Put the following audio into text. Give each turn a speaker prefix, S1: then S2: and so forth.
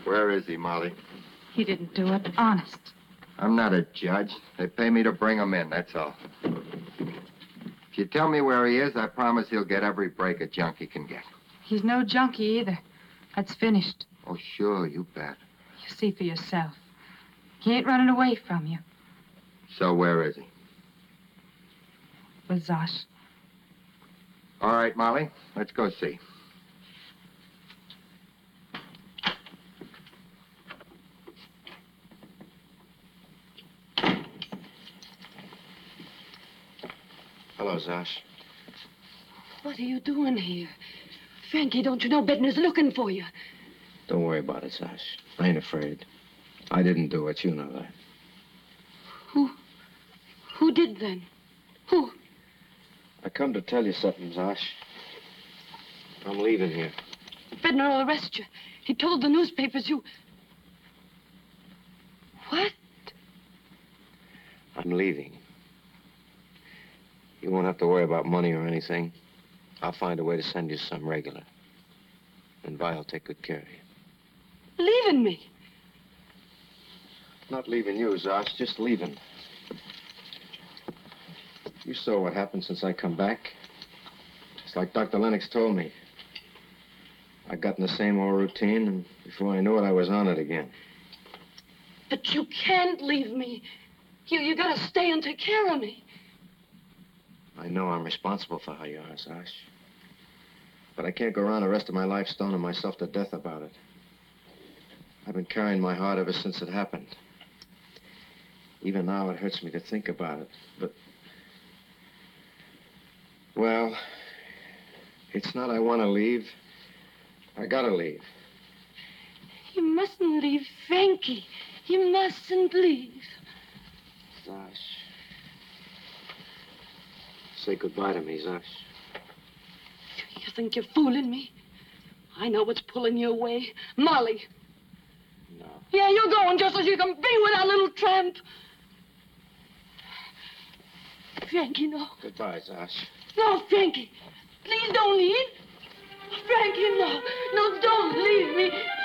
S1: Where is he, Molly?
S2: He didn't do it, honest.
S1: I'm not a judge. They pay me to bring him in, that's all. If you tell me where he is, I promise he'll get every break a junkie can get.
S2: He's no junkie either. That's finished.
S1: Oh, sure, you bet.
S2: You see for yourself. He ain't running away from you.
S1: So where is he?
S2: With Zosh.
S1: All right, Molly, let's go see.
S3: Hello, Zosh.
S4: What are you doing here? Frankie, don't you know Bedner's looking for you?
S3: Don't worry about it, Zosh. I ain't afraid. I didn't do it. You know that.
S4: Who did then? Who?
S3: I come to tell you something, Zosh. I'm leaving here.
S4: Bednar will arrest you. He told the newspapers you... What?
S3: I'm leaving. You won't have to worry about money or anything. I'll find a way to send you some regular. And Vi will take good care of you.
S4: Leaving me?
S3: Not leaving you, Zosh, just leaving. You saw what happened since I come back. It's like Dr. Lennox told me. I got in the same old routine, and before I knew it, I was on it again.
S4: But you can't leave me. You gotta stay and take care of me.
S3: I know I'm responsible for how you are, Zosh. But I can't go around the rest of my life stoning myself to death about it. I've been carrying my heart ever since it happened. Even now, it hurts me to think about it, but... Well, it's not I want to leave. I gotta leave.
S4: You mustn't leave, Frankie. You mustn't leave.
S3: Zosh. Say goodbye to me, Zosh.
S4: You think you're fooling me? I know what's pulling you away. Molly.
S3: No.
S4: Yeah, you're going just so you can be with our little tramp. Frankie, no.
S3: Goodbye, Zosh.
S4: No, Frankie. Please don't leave. Frankie, no. No, don't leave me.